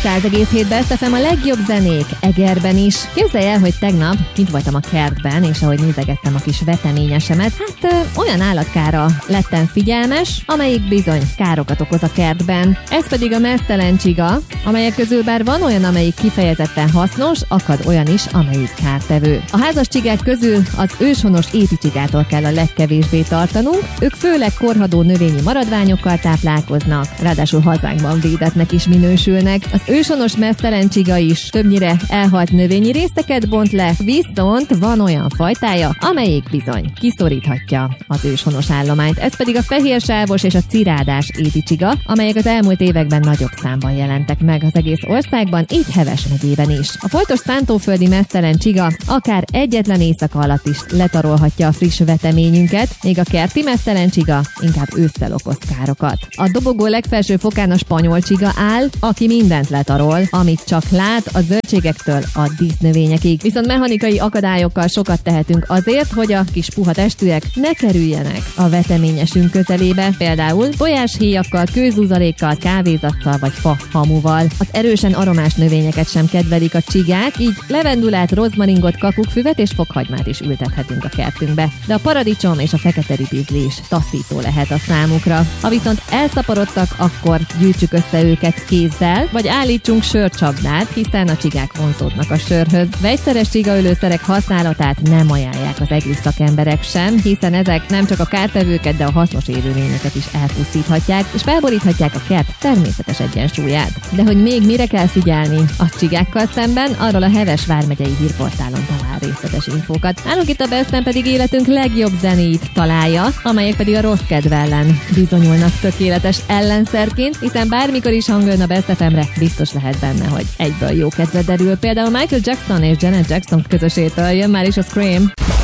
100,7 Best FM a legjobb zenék Egerben is. Képzelj el, hogy tegnap kint voltam a kertben, és ahogy nézegettem a kis veteményesemet, olyan állatkára lettem figyelmes, amelyik bizony károkat okoz a kertben. Ez pedig a meztelen csiga, amelyek közül bár van olyan, amelyik kifejezetten hasznos, akad olyan is, amelyik kártevő. A házas csigák közül az őshonos éticsigától kell a legkevésbé tartanunk, ők főleg korhadó növényi maradványokkal táplálkoznak, ráadásul hazánkban védetnek is minősülnek. Az őshonos meztelen csiga is többnyire elhalt növényi részeket bont le, viszont van olyan fajtája, amelyik bizony kiszoríthatja az őshonos állományt. Ez pedig a fehérsávos és a cirádás éticsiga, amelyek az elmúlt években nagyobb számban jelentek meg az egész országban, így Heves megyében is. A foltos szántóföldi meztelen csiga akár egyetlen éjszaka alatt is letarolhatja a friss veteményünket, még a kerti meztelen csiga inkább ősszel okoz károkat. A dobogó legfelső fokán a spanyol csiga áll, aki mindent letarol, amit csak lát, a zöldségektől a dísznövényekig. Viszont mechanikai akadályokkal sokat tehetünk azért, hogy a kis puha testűek ne kerüljenek a veteményesünk közelébe, például tojáshéjakkal, kőzúzalékkal, kávézattal vagy fa hamuval. Az erősen aromás növényeket sem kedvelik a csigák, így levendulát, rozmaringot, kakukkfüvet és fokhagymát is ültethetünk a kertünkbe. De a paradicsom és a fekete ribizli is taszító lehet a számukra. Ha viszont elszaporodtak, akkor gyűjtsük össze őket kézzel, vagy állítsunk sörcsapdát, hiszen a csigák vonzódnak a sörhöz. Vegyszeres csigaölőszerek használatát nem ajánlják az egri szakemberek sem, hiszen ezek nem csak a kártevőket, de a hasznos élőlényeket is elpusztíthatják, és felboríthatják a kert természetes egyensúlyát. De hogy még mire kell figyelni a csigákkal szemben, arról a Heves vármegyei hírportálon talál részletes infókat. Nálunk itt a Besten pedig életünk legjobb zenéit találja, amelyek pedig a rossz kedv ellen bizonyulnak tökéletes ellenszerként, hiszen bármikor is hangoljon a Best FM-re, biztos lehet benne, hogy egyből jó kedve derül. Például Michael Jackson és Janet Jackson közösétől jön már is a Scream.